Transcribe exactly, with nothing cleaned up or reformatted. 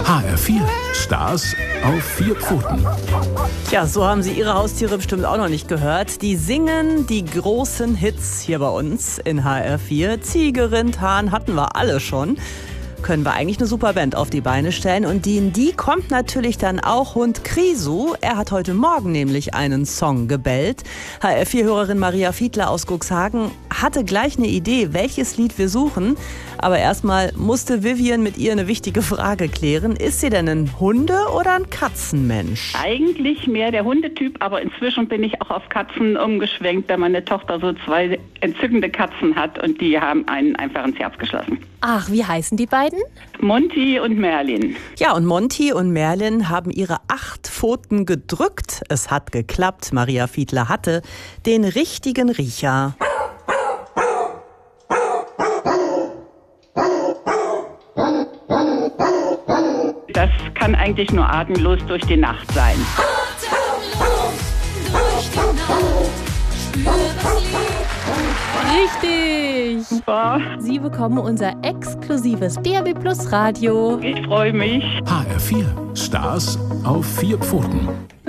H R vier, Stars auf vier Pfoten. Ja, so haben Sie Ihre Haustiere bestimmt auch noch nicht gehört. Die singen die großen Hits hier bei uns in H R vier. Ziege, Rind, Hahn hatten wir alle schon. Können wir eigentlich eine super Band auf die Beine stellen. Und in die kommt natürlich dann auch Hund Krisu. Er hat heute Morgen nämlich einen Song gebellt. H R vier-Hörerin Maria Fiedler aus Cuxhagen hatte gleich eine Idee, welches Lied wir suchen. Aber erstmal musste Vivian mit ihr eine wichtige Frage klären. Ist sie denn ein Hunde- oder ein Katzenmensch? Eigentlich mehr der Hundetyp, aber inzwischen bin ich auch auf Katzen umgeschwenkt, da meine Tochter so zwei entzückende Katzen hat und die haben einen einfach ins Herz geschlossen. Ach, wie heißen die beiden? Monty und Merlin. Ja, und Monty und Merlin haben ihre acht Pfoten gedrückt. Es hat geklappt. Maria Fiedler hatte den richtigen Riecher. Das kann eigentlich nur atemlos durch die Nacht sein. Atemlos durch die Nacht, spür das Lied. Richtig! Super. Sie bekommen unser exklusives D A B Plus Radio. Ich freue mich. H R vier, Stars auf vier Pfoten.